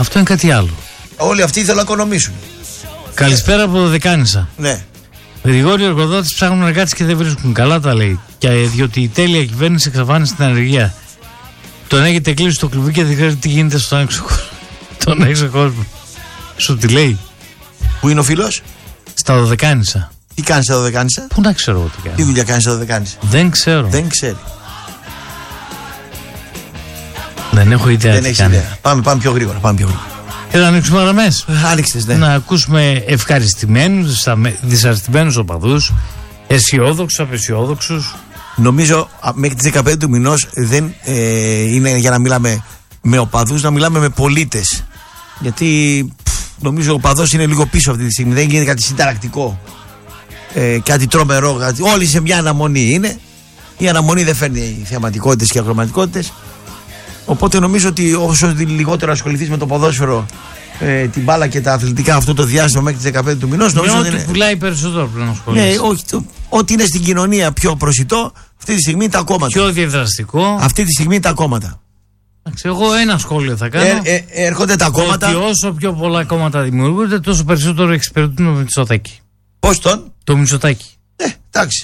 Αυτό είναι κάτι άλλο. Όλοι αυτοί θέλουν να οικονομήσουν. Καλησπέρα από το Δεκάνησα. Ναι. Γρηγόρη, εργοδότης ψάχνουν εργάτες και δεν βρίσκουν. Καλά τα λέει. Και διότι η τέλεια κυβέρνηση εξαφάνισε την ανεργία. Τον έχετε κλείσει στο κλουβί και δεν ξέρετε τι γίνεται στον έξω κόσμο. Τον έξω κόσμο. Σου τι λέει. Πού είναι ο φίλος? Στα Δωδεκάνησα. Τι κάνεις στα Δωδεκάνησα? Πού να ξέρω εγώ τι κάνει. Τι δουλειά κάνεις στα Δωδεκάνησα? Δεν ξέρω. Δεν ξέρει. Δεν έχω ιδέα. Δεν έχει ιδέα. Πάμε πιο γρήγορα. Να ανοίξουμε γραμμές. Άνοιξες, ναι. Να ακούσουμε ευχαριστημένους, δυσαρεστημένους οπαδούς, αισιόδοξους, απεσιόδοξους. Νομίζω μέχρι τις 15 του μηνός δεν είναι για να μιλάμε με οπαδούς, να μιλάμε με πολίτες. Γιατί νομίζω ο οπαδός είναι λίγο πίσω αυτή τη στιγμή. Δεν γίνεται κάτι συνταρακτικό, κάτι τρομερό. Όλοι σε μια αναμονή είναι. Η αναμονή δεν φέρνει θεαματικότητες και ακροματικότητες. Οπότε νομίζω ότι όσο λιγότερο ασχοληθείς με το ποδόσφαιρο, την μπάλα και τα αθλητικά αυτό το διάστημα μέχρι τις 15 του μηνός, νομίζω ότι είναι... πουλάει περισσότερο πλέον να ασχολείσαι. Ναι, όχι, ό,τι είναι στην κοινωνία πιο προσιτό, αυτή τη στιγμή τα κόμματα. Πιο διαδραστικό. Αυτή τη στιγμή τα κόμματα. Εγώ ένα σχόλιο θα κάνω. Έρχονται τα κόμματα. Ότι όσο πιο πολλά κόμματα δημιουργούνται, τόσο περισσότερο εξυπηρετούν το Μητσοτάκη. Πώς τον? Το Μητσοτάκη. Εντάξει.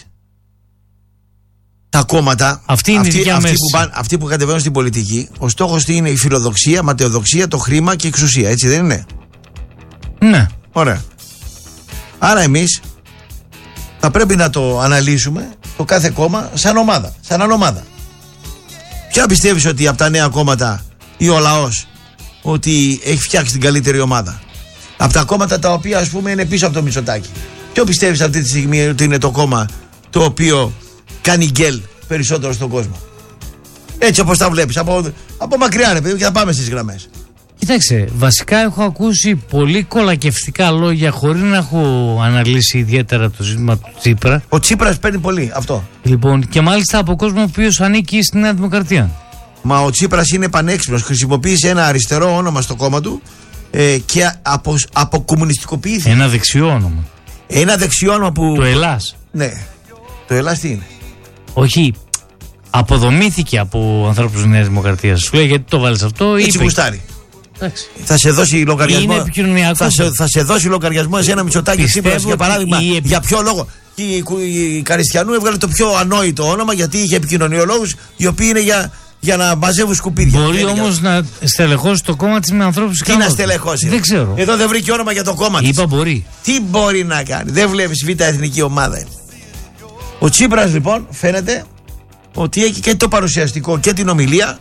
Τα κόμματα, αυτοί που κατεβαίνουν στην πολιτική, ο στόχος είναι η φιλοδοξία, ματαιοδοξία, το χρήμα και η εξουσία, έτσι δεν είναι? Ναι. Ωραία. Άρα εμείς θα πρέπει να το αναλύσουμε το κάθε κόμμα σαν ομάδα, σαν ανομάδα. Ποια πιστεύεις ότι από τα νέα κόμματα ή ο λαός ότι έχει φτιάξει την καλύτερη ομάδα? Από τα κόμματα τα οποία ας πούμε είναι πίσω από το Μητσοτάκη, ποιο πιστεύεις αυτή τη στιγμή ότι είναι το κόμμα το οποίο κάνει γκέλ περισσότερο στον κόσμο? Έτσι όπως τα βλέπεις, από μακριά ρε παιδί, και θα πάμε στις γραμμές. Κοιτάξτε, βασικά έχω ακούσει πολύ κολακευτικά λόγια χωρίς να έχω αναλύσει ιδιαίτερα το ζήτημα του Τσίπρα. Ο Τσίπρας παίρνει πολύ αυτό. Λοιπόν, και μάλιστα από κόσμο ο οποίος ανήκει στη Νέα Δημοκρατία. Μα ο Τσίπρας είναι πανέξυπνος. Χρησιμοποίησε ένα αριστερό όνομα στο κόμμα του και αποκομμουνιστικοποιήθηκε. Ένα δεξιό όνομα. Ένα δεξιό όνομα που. Το Ελλάς. Ναι. Το Ελλάς τι είναι? Όχι. Αποδομήθηκε από ανθρώπους της Νέας Δημοκρατίας. Σου λέει γιατί το βάλεις αυτό, έτσι γουστάρει. Θα σε δώσει λογαριασμό. Είναι επικοινωνιακό. Θα σε δώσει λογαριασμό σε ένα Μητσοτάκη Τσίπρας, για παράδειγμα. Για ποιο λόγο? Η Καριστιανού έβγαλε το πιο ανόητο όνομα, γιατί είχε επικοινωνιολόγους οι οποίοι είναι για να μαζεύουν σκουπίδια. Μπορεί όμως να στελεχώσει το κόμμα της με ανθρώπους. Τι να στελεχώσει? Δεν ξέρω. Εδώ δεν βρήκε όνομα για το κόμμα της. Είπα μπορεί. Τι μπορεί να κάνει? Δεν βλέπεις β' εθνική ομάδα είναι. Ο Τσίπρας λοιπόν φαίνεται ότι έχει και το παρουσιαστικό και την ομιλία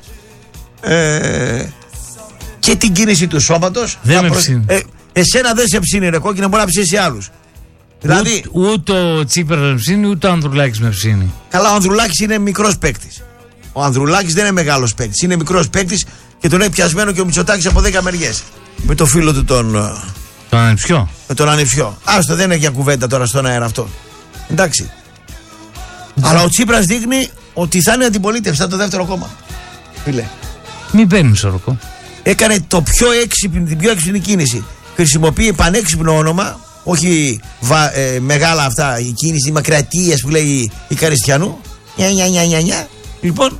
και την κίνηση του σώματος. Δεν με ψήνει. Εσένα δεν σε ψήνει ρε κόκκινα, μπορεί να ψήσει άλλους. Δηλαδή, ούτε ο Τσίπρας με ψήνει, ούτε ο Ανδρουλάκης με ψήνει. Καλά, ο Ανδρουλάκης είναι μικρός παίκτης. Ο Ανδρουλάκης δεν είναι μεγάλος παίκτης, είναι μικρός παίκτης και τον έχει πιασμένο και ο Μητσοτάκης από 10 μεριές. Με το φίλο του τον Ανιψιό. Με τον Ανιψιό. Άστο, δεν έχει για κουβέντα τώρα στον αέρα αυτό. Εντάξει. Αλλά ο Τσίπρας δείχνει ότι θα είναι αντιπολίτευση, θα το δεύτερο κόμμα. Φίλε. Μην παίρνει σωροκό. Έκανε την πιο έξυπνη κίνηση. Χρησιμοποιεί πανέξυπνο όνομα, όχι μεγάλα αυτά, η κίνηση, οι μακρατείες που λέει η Καριστιανού. Νια. Λοιπόν.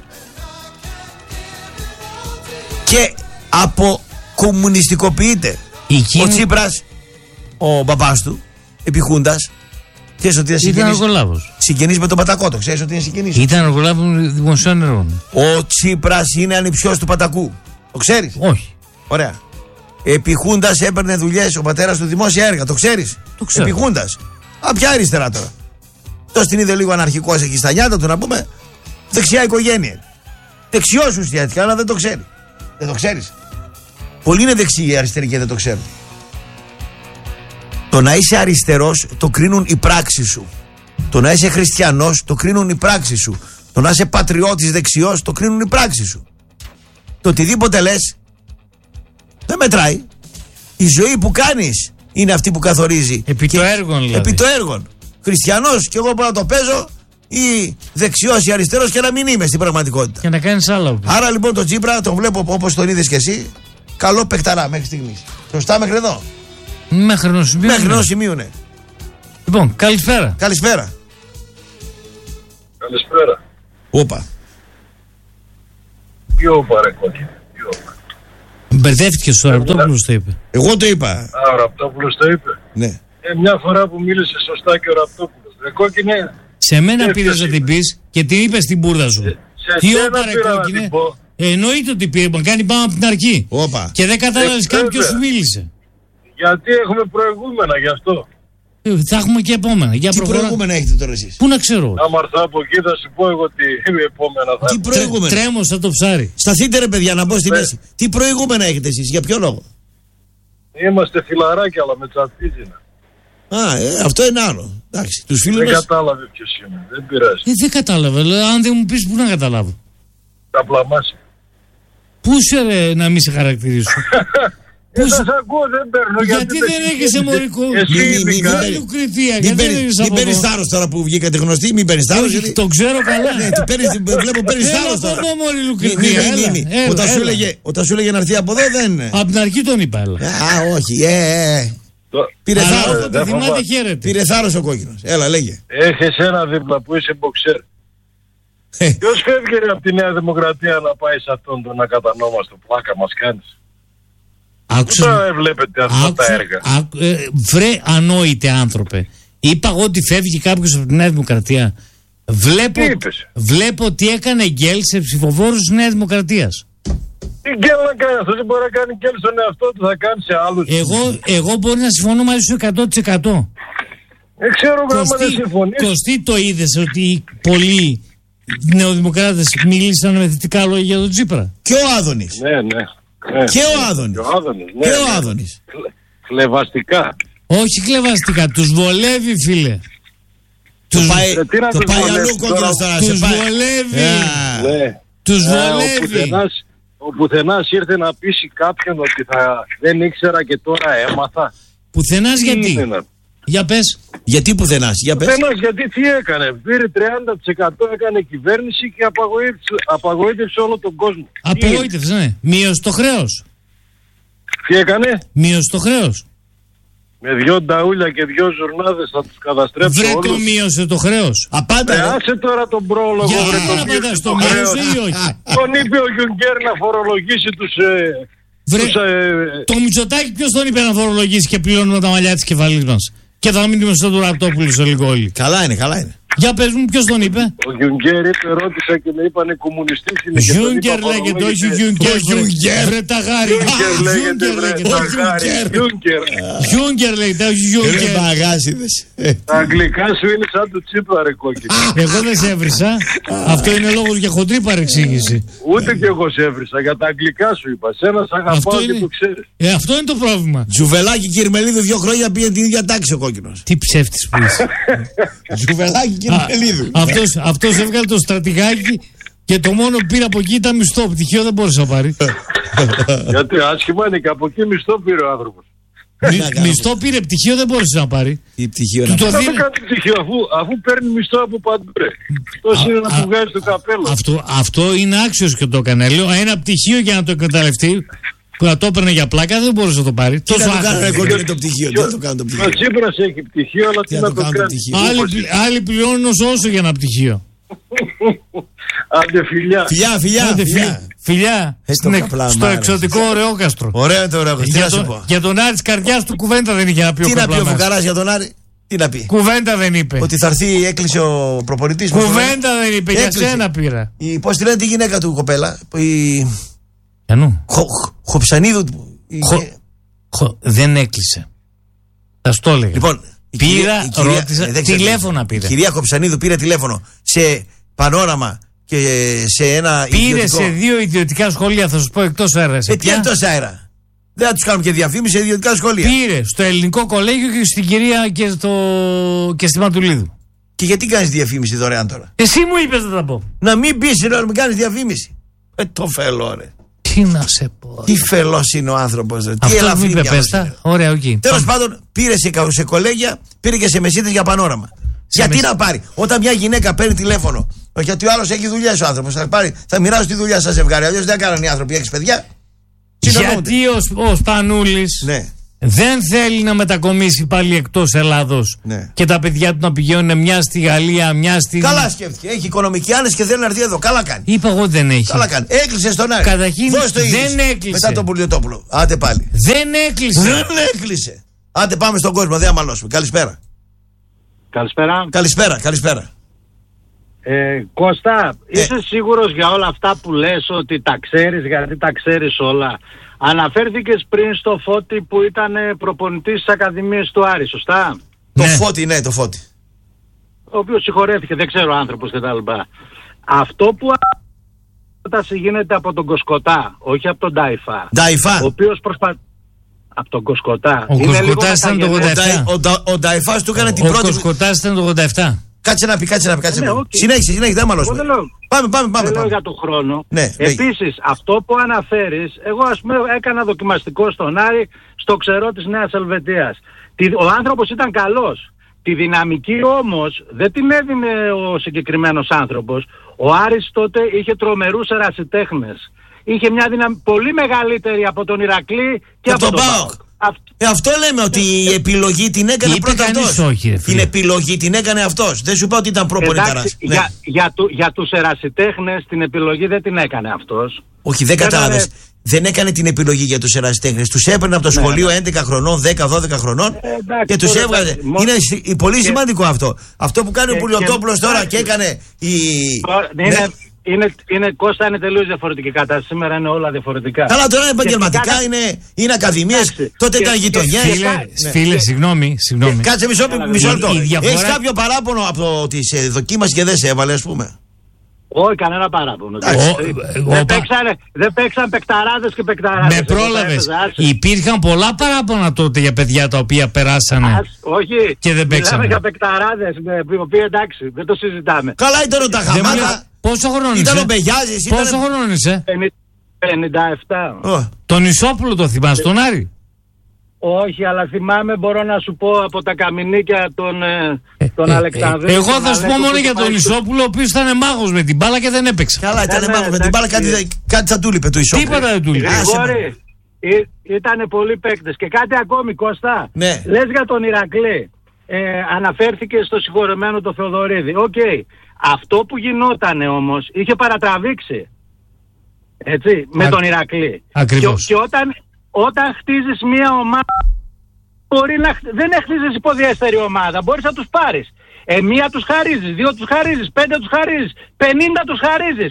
Και αποκομμουνιστικοποιείται ο Τσίπρας, ο μπαμπάς του, επιχούντας. Ξέρεις ότι ήταν εργολάβος. Συγγενής με τον Πατακό, ξέρεις ότι είναι συγγενής. Ήταν εργολάβος δημοσίων έργων. Ο Τσίπρας είναι ανιψιός του Πατακού. Το ξέρεις? Όχι. Ωραία. Επιχούντας έπαιρνε δουλειές ο πατέρας του δημόσια έργα. Το ξέρεις? Το ξέρω. Επιχούντας. Ποια αριστερά τώρα? Τόσο την είδε λίγο αναρχικός εκεί στα νιάτα του, να πούμε. Δεξιά οικογένεια. Δεξιός ουσιαστικά, αλλά δεν το ξέρει. Δεν το ξέρεις? Πολλοί είναι δεξιοί οι αριστεροί και δεν το ξέρουν. Το να είσαι αριστερός το κρίνουν οι πράξεις σου. Το να είσαι χριστιανός το κρίνουν οι πράξεις σου. Το να είσαι πατριώτης δεξιός το κρίνουν οι πράξεις σου. Το οτιδήποτε λες δεν μετράει. Η ζωή που κάνεις είναι αυτή που καθορίζει. Επί το έργον δηλαδή. Επί το έργον. Χριστιανός και εγώ μπορώ να το παίζω, ή δεξιός ή αριστερός και να μην είμαι στην πραγματικότητα. Και να κάνεις άλλα. Άρα λοιπόν τον Τσίπρα τον βλέπω όπως τον είδες και εσύ. Καλό παιχταρά μέχρι στιγμής. Σωστά μέχρι εδώ? Μέχρι ενός σημείου, ναι. Λοιπόν, καλησπέρα. Καλησπέρα. Καλησπέρα. Όπα. Τι όπα ρε κόκκινη? Μπερδεύτηκες, ο Ραπτόπουλος το είπε. Εγώ το είπα. Ο Ραπτόπουλος το είπε. Ναι. Μια φορά που μίλησε σωστά και ο Ραπτόπουλος. Κόκκινε. Σε μένα πήρες να την πεις και την είπες στην μπουρδα σου. Τι όπα ρε κόκκινε. Εννοείται ότι πήρε, μα κάνει πάνω από την αρχή. Όπα. Και δεν κατάλαβες καν ποιος σου μίλησε. Γιατί έχουμε προηγούμενα γι' αυτό. Θα έχουμε και επόμενα. Για Τι προηγούμενα έχετε τώρα εσείς? Πού να ξέρω. Άμα έρθω από εκεί θα σου πω εγώ τι επόμενα θα Τι προηγούμενα? Τρέμω σαν το ψάρι. Σταθείτε ρε παιδιά να μπω στη μέση. Τι προηγούμενα έχετε εσείς, για ποιο λόγο? Είμαστε φιλαράκια αλλά με τσατίζινα. Αυτό είναι άλλο. Εντάξει, τους φίλους Δεν μας... κατάλαβε ποιος είναι. Δεν πειράζει. Δεν κατάλαβα. Αν δεν μου πεις, πού να καταλάβω. Τα πλαμάσια. Πού είσαι ρε να μην σε χαρακτηρίσω. Δεν σας ακούω, δεν παίρνω. Γιατί δεν έχεις αιμορικό. Μην παίρνεις θάρρος τώρα που βγήκατε γνωστοί. Μην παίρνεις θάρρος. Το ξέρω καλά. Βλέπω παίρνεις θάρρος τώρα. Όταν σου έλεγε να έρθει από εδώ δεν... Από την αρχή τον είπα. Όχι. Πήρε θάρρος. Πήρε θάρρος ο κόκκινος. Έλα λέγε. Έχεις ένα δίπλα που είσαι μποξέρ. Ποιος φεύγει από τη Νέα Δημοκρατία να πάει σε αυτόν τον ακατανόμαστο? Πλάκα μας κάνεις. Πού τα βλέπετε αυτά τα έργα? Βρε ανόητε άνθρωπε. Είπα εγώ ότι φεύγει κάποιος από τη Νέα Δημοκρατία. Βλέπω ότι έκανε γκέλ σε ψηφοφόρους της Νέας Δημοκρατίας. Τι γκέλ να κάνει αυτό? Δεν μπορεί να κάνει γκέλ στον εαυτό του, θα κάνει σε άλλους. Εγώ μπορεί να συμφωνώ μαζί σου 100%. Δεν ξέρω αν δεν συμφωνείς. Κωστή, το είδες ότι πολλοί νεοδημοκράτες μίλησαν με θετικά λόγια για τον Τσίπρα? Και ο Άδωνης. Ναι. Και ο Άδωνης. Κλεβαστικά. Όχι κλεβαστικά, τους βολεύει φίλε. Το πάει αλλού κόκκινος τώρα. Τους βολεύει. Τους βολεύει. Ο πουθενάς ήρθε να πείσει κάποιον ότι δεν ήξερα και τώρα έμαθα. Πουθενάς γιατί? Για πες. Γιατί πουθενάς? Πουθενάς γιατί τι έκανε? Πήρε 30%, έκανε κυβέρνηση και απαγοήτευσε όλο τον κόσμο. Απογοήτευσε, ναι. Μείωσε το χρέος. Τι έκανε? Μείωσε το χρέος. Με 2 νταούλια και 2 ζουρνάδες θα τους καταστρέψω όλους. Βρε το μείωσε το χρέος. Απάντα. Άσε τώρα τον πρόλογο. Γιατί δεν απαντάς το μείωσε ή όχι? Τον είπε ο Γιουνκέρ να φορολογήσει τους... Το Μητσοτάκη ποιος τον είπε να φορολογήσει και πληρώνουμε τα μαλλιά της κεφαλής μας? Και θα μείνουμε στον Ραπτόπουλο σε λίγο όλοι. Καλά είναι. Για πες μου, ποιος τον είπε? Ο Γιουνκέρ ρώτησα και με είπανε κομμουνιστής. Γιουνκέρ λέγεται, όχι Γιουνκέρ. Βρε τα γάρι. Γιουνκέρ λέγεται, όχι Γιουνκέρ. Τα αγγλικά σου είναι σαν του Τσίπρα ρε κόκκινο. Εγώ δεν σε έβρισα. Αυτό είναι λόγος για χοντρή παρεξήγηση. Ούτε κι εγώ σε έβρισα. Για τα αγγλικά σου είπα. Σένα σ' αγαπάω και το ξέρεις. Αυτό είναι το πρόβλημα. Τζουβελάκι Κυρμελίδου 2 χρόνια πήγε την ίδια τάξη ο κόκκινος. Τι ψεύτης που είσαι. Τζουβελάκι Κυρμελίδου. Αυτός έβγαλε το στρατηγάκι και το μόνο που πήρε από εκεί ήταν μισθό. Πτυχίο δεν μπορούσε να πάρει. Γιατί άσχημα είναι και από εκεί μισθό πήρε ο άνθρωπος. Μισθό πήρε, πτυχίο δεν μπορούσε να πάρει. Τι πτυχίο να πάρει? Δεν κάνει πτυχίο αφού παίρνει μισθό από παντού. Τόσο είναι να του βγάζει το καπέλο. Αυτό είναι άξιος και το έκανε. Λέω ένα πτυχίο για να το εκμεταλλευτεί. Που να το έπαιρνε για πλάκα δεν μπορούσε να το πάρει. Τι να το κάνει το πτυχίο? Τι να το κάνει το πτυχίο? Ο Τσίπρας έχει πτυχίο, αλλά τι να το κάνει? Άλλοι πληρώνουν όσο για ένα πτυχίο. Άντε φιλιά. Στο εξωτικό Ωρεόκαστρο. Ωραίο είναι το Ωρεόκαστρο. Για τον Άρη της καρδιάς του κουβέντα δεν είχε να πει. Τι να πει ο Φουκαράς για τον Άρη? Τι να πει? Κουβέντα δεν είπε. Ότι θα έρθει, έκλεισε ο προπονητής. Κουβέντα δεν είπε, για σένα πήρα. Πώς τη λένε τη γυναίκα του κοπέλα? Χοψανίδου. Δεν έκλεισε. Θα στο έλεγα. Λοιπόν, ρώτησα, τηλέφωνα πήρε. Η κυρία Χοψανίδου πήρε τηλέφωνο σε Πανόραμα και σε ένα πήρε ιδιωτικό... σε 2 ιδιωτικά σχολεία, θα σου πω, εκτός αέρα. Τι εκτός αέρα? Δεν θα τους κάνουμε και διαφήμιση σε ιδιωτικά σχολεία. Πήρε στο Ελληνικό Κολέγιο και στην κυρία και στη Ματουλίδου. Και γιατί κάνεις διαφήμιση δωρεάν τώρα? Εσύ μου είπες να τα πω. Να μην πεις να μην κάνεις διαφήμιση. Το φελό ρε. Τι να σε πω. Τι φελός είναι ο άνθρωπος. Τι ελαφρύνια πέστα. Ωραία, οκ. Τέλος πάντων, πήρε σε κολέγια, πήρε και σε μεσίτες για Πανόραμα. Γιατί να πάρει? Όταν μια γυναίκα παίρνει τηλέφωνο, γιατί ο άλλος έχει δουλειές ο άνθρωπος, θα μοιράσει τη δουλειά σας ζευγάρι. Αλλιώς δεν κάνανε οι άνθρωποι 6 παιδιά. Γιατί ο Σπανούλης δεν θέλει να μετακομίσει πάλι εκτός Ελλάδος και τα παιδιά του να πηγαίνουν μια στη Γαλλία, μια στη. Καλά σκέφτηκε. Έχει οικονομική άνεση και θέλει να έρθει εδώ. Καλά κάνει. Είπα εγώ δεν έχει. Καλά κάνει. Έκλεισε στον Άρη. Καταρχήν δεν έκλεισε. Μετά τον Πουλιοτόπουλο. Άντε πάλι. Δεν έκλεισε. Δεν έκλεισε. Άντε πάμε στον κόσμο, δεν αμαλώσουμε. Καλησπέρα. Καλησπέρα. Κώστα, είσαι σίγουρος για όλα αυτά που λες ότι τα ξέρεις, γιατί τα ξέρεις όλα? Αναφέρθηκες πριν στο Φώτη που ήταν προπονητής της Ακαδημίας του Άρη, σωστά? Το Φώτη. Ο οποίος συγχωρέθηκε, δεν ξέρω άνθρωπος κτλ. Αυτό που γίνεται από τον Κοσκοτά, όχι από τον Νταϊφά. Ο οποίος από τον Κοσκοτά. Ο Κοσκοτάς ήταν το 87. Ο Νταϊφάς του έκανε την πρώτη. Ο Κοσκοτάς ήταν το 87. Κάτσε να πει. Συνέχισε, δεν αμαλώσουμε. Πάμε. Δεν λέω για τον χρόνο. Ναι, επίσης, αυτό που αναφέρεις, εγώ ας πούμε έκανα δοκιμαστικό στον Άρη, στο ξερό της Νέας Ελβετίας. Ο άνθρωπος ήταν καλός. Τη δυναμική όμως δεν την έδινε ο συγκεκριμένος άνθρωπος. Ο Άρης τότε είχε τρομερούς ερασιτέχνες. Είχε μια δύναμη πολύ μεγαλύτερη από τον Ηρακλή και από τον ΠΑΟΚ. Αυτό λέμε ότι η επιλογή την έκανε πρώτα αυτός. Την επιλογή την έκανε αυτός. Δεν σου είπα ότι ήταν προπονηταράς. Για τους ερασιτέχνες την επιλογή δεν την έκανε αυτός. Όχι, δεν κατάλαβες. Δεν έκανε την επιλογή για τους ερασιτέχνες. Τους έπαιρνε από το σχολείο 11 χρονών, 10-12 χρονών και τους έβγαζε. Είναι πολύ σημαντικό αυτό. Αυτό που κάνει ο Πουλιοτόπουλος τώρα και έκανε Κώστα, είναι τελείως διαφορετική κατάσταση. Σήμερα είναι όλα διαφορετικά. Καλά, τώρα είναι επαγγελματικά, είναι ακαδημίες. Τότε ήταν γειτονιές. Φίλε, συγγνώμη. Κάτσε μισό λεπτό. Έχεις κάποιο παράπονο από τις δοκίμασες και δεν σε έβαλε, ας πούμε? Όχι, κανένα παράπονο. Δεν παίξαν παικταράδες και παικταράδες. Με πρόλαβες. Υπήρχαν πολλά παράπονα τότε για παιδιά τα οποία περάσανε. Όχι. Και δεν παίξανε. Μιλάμε για παικταράδες, οι οποίοι εντάξει, δεν το συζητάμε. Καλά ήταν ο Ταχαμάτα. Πόσο χρόνο είσαι? Ήταν ο Μπεγιάζης. Πόσο χρόνο είσαι? 57. Τον Ισόπουλο το θυμάσαι, τον Άρη? Όχι, αλλά θυμάμαι, μπορώ να σου πω από τα καμινίκια τον Αλεξανδρή. Εγώ θα σου πω μόνο για τον Ισόπουλο, ο οποίος ήταν μάγος με την μπάλα και δεν έπαιξε. Καλά, ήταν μάγος με την μπάλα, κάτι θα του λείπε του Ισόπουλου. Τίποτα δεν του λείπε. Ήτανε πολλοί παίκτες. Και κάτι ακόμη, Κώστα. Ναι. Λες για τον Ηρακλή. Αναφέρθηκε στο συγχωρεμένο το Θεοδωρίδη. Οκ. Αυτό που γινότανε όμως είχε παρατραβήξει. Έτσι, με τον Ηρακλή. Ακριβώς. Και όταν χτίζεις μια ομάδα, δεν χτίζεις υποδιέστερη ομάδα, μπορείς να τους πάρεις. Μία τους χαρίζεις, 2 τους χαρίζεις, 5 τους χαρίζεις, 50 τους χαρίζεις.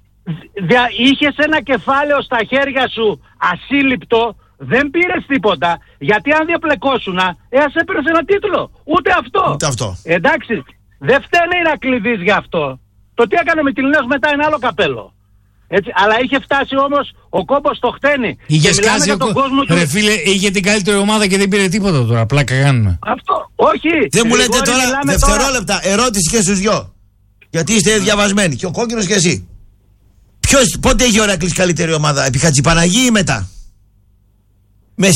Είχες ένα κεφάλαιο στα χέρια σου ασύλληπτο, δεν πήρες τίποτα, γιατί αν διαπλεκόσουνα, ας έπαιρνες ένα τίτλο. Ούτε αυτό. Εντάξει, δεν φταίνε οι Ηρακλήδεις γι' αυτό. Το τι έκανε με τη Λινέως μετά είναι άλλο καπέλο. Έτσι, αλλά είχε φτάσει όμως ο κόμπος στο χτένι. Είχε σκάσει ρε φίλε, είχε την καλύτερη ομάδα και δεν πήρε τίποτα τώρα. Πλάκα κάνουμε. Αυτό, όχι. Δεν μου λέτε τώρα δευτερόλεπτα. Ερώτηση και στους δυο. Γιατί είστε διαβασμένοι. Και ο κόκκινος και εσύ. Πότε έχει ο Ηρακλής καλύτερη ομάδα? Επί Χατζηπαναγή ή μετά? Με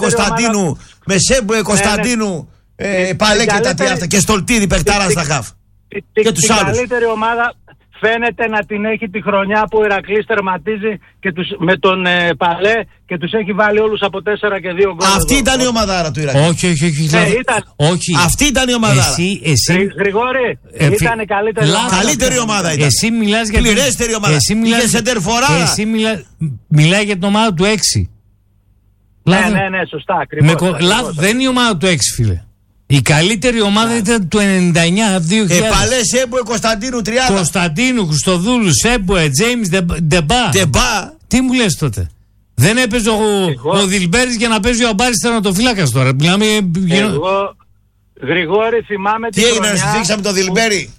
Σέμπουε Κωνσταντίνου, Παλέ και τα τριάρτα. Και Στολτίδη παιχτάρα στα χαφ. Και τους άλλους. Η καλύτερη ομάδα φαίνεται να την έχει τη χρονιά που ο Ηρακλής τερματίζει με τον Παλέ και τους έχει βάλει όλους από 4 και 2 γκολ. Αυτή ήταν η ομαδάρα του Ηρακλή. Όχι. Αυτή ήταν η ομαδάρα. Γρηγόρη, ήταν καλύτερη ομάδα ήταν. Εσύ μιλάς για πληρέστερη ομάδα. Είχε σεντερφοράδα. Εσύ μιλάει για την ομάδα του 6. Ναι, σωστά. Λάθος, δεν είναι η ομάδα του 6, φίλε. Η καλύτερη ομάδα ήταν του 99-2000. Παλέ, Σέμπουε, Κωνσταντίνου, 30. Κωνσταντίνου, Χριστοδούλου, Σέμπουε, Τζέιμς, Ντεμπά. Τι μου λες τότε? Δεν έπαιζε ο Δηλμπέρης για να παίζει ο Αμπάρης τερματοφύλακας τώρα. Εγώ, Γρηγόρη, θυμάμαι τι έγινε, να σου δείξαμε το Δηλμπέρη?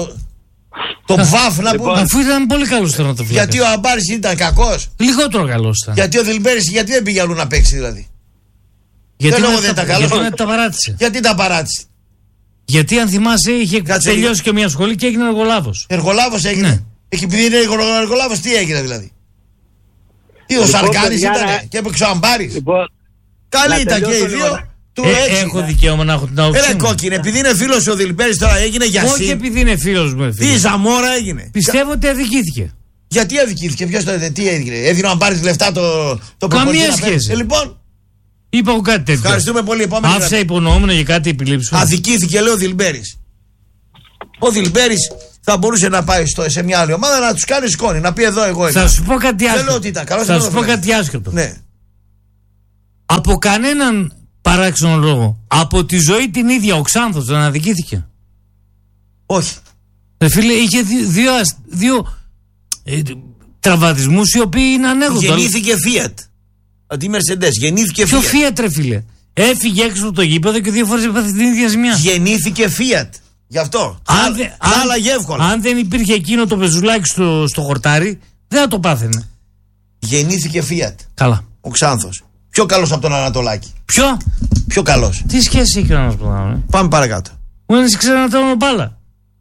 Το Βαφ να πούμε. Αφού ήταν πολύ καλός τερματοφύλακας. Γιατί ο Αμπάρης ήταν κακός? Λιγότερο καλός ήταν. Γιατί ο Δηλμπέρης, γιατί δεν πήγε αλλού να παίξει δηλαδή? Γιατί τα παράτησε. Γιατί τα παράτησε? Γιατί αν θυμάσαι είχε τελειώσει και μια σχολή και έγινε εργολάβος. Εργολάβος έγινε. Ναι. Επειδή είναι εργολάβος, τι έγινε δηλαδή? Τι ο Σαρκάνης ήταν και έπαιξε ο Αμπάρης. Καλή ήταν και οι δύο. Έχω δικαίωμα να έχω την άποψη. Κόκκινε, επειδή είναι φίλος ο Δηλπέρης τώρα έγινε για Όχι επειδή είναι φίλος μου. Τι Ζαμόρα έγινε? Πιστεύω ότι αδικήθηκε. Γιατί αδικήθηκε? Ποιος το τι έγινε? Έδινε ο Αμπάρης λεφτά το καμία σχέση. Λοιπόν. Είπα εγώ κάτι τέτοιο. Ευχαριστούμε πολύ. Άφησα υπονοούμενο για κάτι επιλήψου. Αδικήθηκε, λέει ο Δηλμπέρης. Ο Δηλμπέρης θα μπορούσε να πάει σε μια άλλη ομάδα να τους κάνει σκόνη. Να πει εδώ εγώ. Θα σου πω κάτι άσχετο. Θα σου πω κάτι άσχετο. Ναι. Από κανέναν παράξενο λόγο. Από τη ζωή την ίδια ο Ξάνθος δεν αδικήθηκε. Όχι. Φίλε, είχε δύο τραυματισμούς οι οποίοι είναι ανέκδοτοι. Γεννήθηκε Fiat. Αντί Mercedes. Γεννήθηκε Fiat. Ποιο Fiat, ρε φίλε? Έφυγε έξω από το γήπεδο και 2 φορές έπαθε την ίδια ζημιά. Γεννήθηκε Fiat. Γι' αυτό. Άλλαγε εύκολα. Αν δεν υπήρχε εκείνο το πεζουλάκι στο χορτάρι, δεν θα το πάθαινε. Γεννήθηκε Fiat. Καλά. Ο Ξάνθος. Πιο καλός από τον Ανατολάκη. Ποιο? Πιο καλός. Τι σχέση έχει ο Ανατολάκη? Πάμε παρακάτω. Ο ένας ξέρει να τρώνε μπάλα.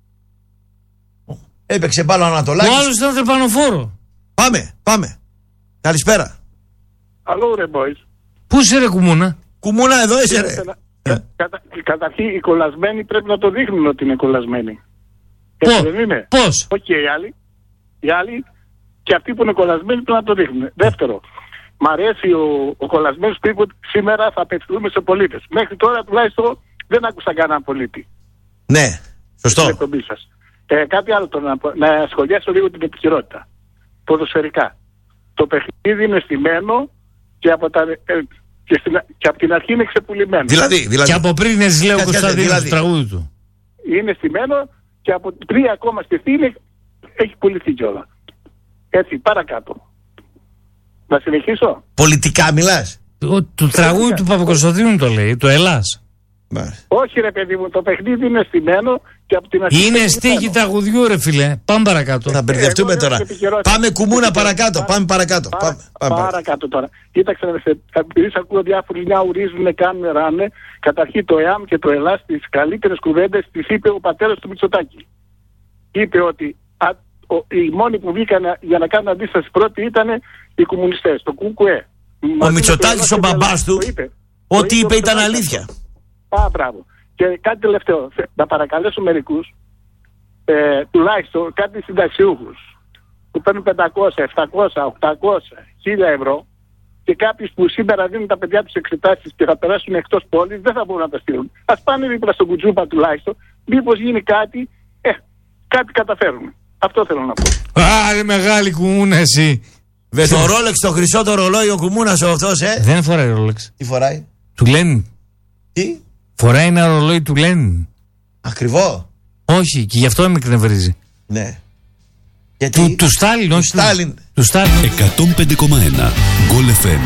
Έπαιξε μπάλα ο Ανατολάκης. Ο άλλος ήταν τρεπανοφόρο. Πάμε. Καλησπέρα. Αλλού ρε boys. Πού είσαι ρε Κουμούνα? Κουμούνα εδώ είσαι ρε. Καταρχήν οι κολλασμένοι πρέπει να το δείχνουν ότι είναι κολλασμένοι. Πώς? Όχι οι άλλοι και αυτοί που είναι κολλασμένοι πρέπει να το δείχνουν. Δεύτερο, μ' αρέσει ο κολλασμένος που είπε ότι σήμερα θα απευθυνθούμε σε πολίτες. Μέχρι τώρα τουλάχιστον δεν άκουσα κανέναν πολίτη. Ναι, σωστό. Κάτι άλλο τώρα, να σχολιάσω λίγο την επικαιρότητα. Ποδοσφαιρικά. Το παιχνίδι είναι στημένο και από την αρχή είναι ξεπουλημένο. Δηλαδή. Και από πριν λέει ο Κωνσταντίνος το τραγούδι του. Είναι στημένο και από πριν ακόμα στηθεί έχει πουληθεί κιόλα. Έτσι, παρακάτω. Να συνεχίσω. Πολιτικά μιλάς? Το τραγούδι του Παπακοσταντίνου το λέει, το Ελλάς. Όχι ρε παιδί μου, το παιχνίδι είναι στημένο και από την αρχή. Είναι στίχη τραγουδιού ρε φίλε. Πάμε παρακάτω. Θα μπερδευτούμε τώρα. Πάμε Κουμούνα παρακάτω. Παρακάτω τώρα. Κοίταξε, επειδή ακούω διάφοροι να ουρίζουν, κάνουν ράνε. Καταρχήν το ΕΑΜ και το ΕΛΑΣ, τις καλύτερες κουβέντες τις είπε ο πατέρας του Μητσοτάκη. Είπε ότι οι μόνοι που βγήκαν για να κάνουν αντίσταση πρώτοι ήταν οι κομμουνιστές, το ΚΚΕ. Ο Μητσοτάκης, ο μπαμπάς του, ό,τι είπε ήταν αλήθεια. Μπράβο. Και κάτι τελευταίο. Να παρακαλέσω μερικούς, τουλάχιστον κάτι συνταξιούχους που παίρνουν 500, 700, 800, 1000 ευρώ και κάποιους που σήμερα δίνουν τα παιδιά τους εξετάσεις και θα περάσουν εκτός πόλης, δεν θα μπορούν να τα στείλουν. Ας πάνε δίπλα στον κουτζούπα τουλάχιστον, μήπως γίνει κάτι, κάτι καταφέρουν. Αυτό θέλω να πω. Άρε μεγάλη Κουμούνα εσύ. Το Ρόλεξ, το χρυσό το ρολόι ο Κουμούνας ο αυτός, Δεν φοράει Ρόλεξ. Τι φοράει? Του Λένιν. Τι? Φοράει ένα ρολόι του Λένιν. Ακριβό? Όχι, και γι' αυτό με εκνευρίζει. Ναι. Του Στάλιν, όχι του Στάλιν. 105,1 Goal FM.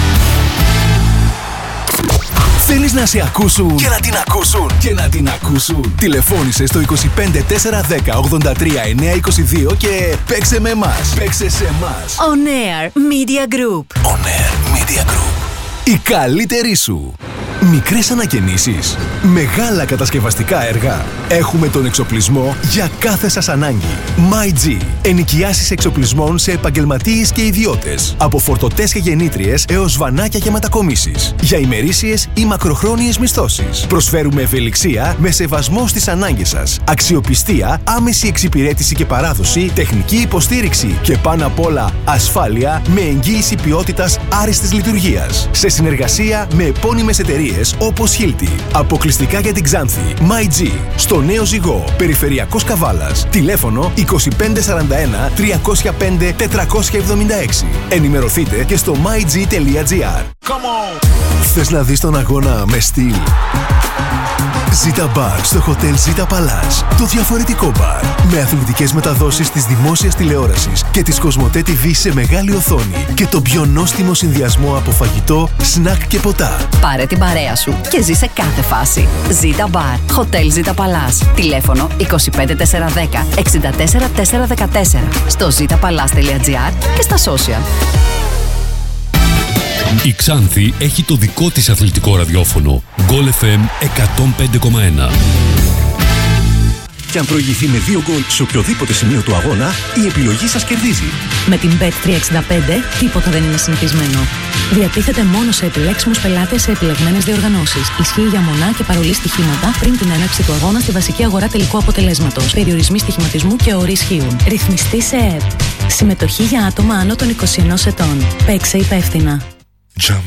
Θέλεις να σε ακούσουν και να την ακούσουν και να την ακούσουν? Τηλεφώνησε στο 25 410 83 922 και παίξε με εμάς. Παίξε σε εμάς. On Air Media Group. On Air Media Group. Η καλύτερη σου. Μικρές ανακαινήσεις, μεγάλα κατασκευαστικά έργα. Έχουμε τον εξοπλισμό για κάθε σας ανάγκη. MyG. Ενοικιάσεις εξοπλισμών σε επαγγελματίες και ιδιώτες. Από φορτωτές και γεννήτριες έως βανάκια και μετακομίσεις. Για ημερήσιες ή μακροχρόνιες μισθώσεις. Προσφέρουμε ευελιξία με σεβασμό στις ανάγκες σας. Αξιοπιστία, άμεση εξυπηρέτηση και παράδοση, τεχνική υποστήριξη και πάνω απ' όλα ασφάλεια με εγγύηση ποιότητας άριστης λειτουργίας. Σε συνεργασία με επώνυμες εταιρείες όπως Hilti. Αποκλειστικά για την Ξάνθη. MyG. Στο Νέο Ζυγό. Περιφερειακός Καβάλας. Τηλέφωνο 2541 305 476. Ενημερωθείτε και στο myg.gr. Θες να δεις τον αγώνα με στυλ? Zita Bar στο Hotel Zita Palace. Το διαφορετικό μπαρ. Με αθλητικές μεταδόσεις της δημόσιας τηλεόρασης και της Κοσμοτέ TV σε μεγάλη οθόνη. Και το πιο νόστιμο συνδυασμό από φαγητό, σνακ και ποτά. Πάρε την παρέα σου και ζει σε κάθε φάση. Zita Bar. Hotel Zita Palace. Τηλέφωνο 25 410 64 414. Στο zitapalace.gr και στα social. Η Ξάνθη έχει το δικό της αθλητικό ραδιόφωνο. Goal FM 105,1. Και αν προηγηθεί με 2 γκολ σε οποιοδήποτε σημείο του αγώνα, η επιλογή σας κερδίζει. Με την Bet365 τίποτα δεν είναι συνηθισμένο. Διατίθεται μόνο σε επιλέξιμους πελάτες σε επιλεγμένες διοργανώσεις. Ισχύει για μονά και παρολί στοιχήματα πριν την έναρξη του αγώνα στη βασική αγορά τελικού αποτελέσματος. Περιορισμοί στοιχηματισμού και όροι ισχύουν. Ρυθμιστή σε ΕΕΠ. Συμμετοχή για άτομα άνω των 21 ετών. Παίξε υπεύθυνα. Jump